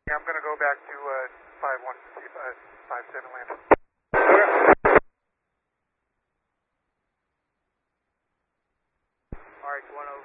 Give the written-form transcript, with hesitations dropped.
Yeah, I'm going to go back to 5-1 to see if 5-7 lands. Alright, 1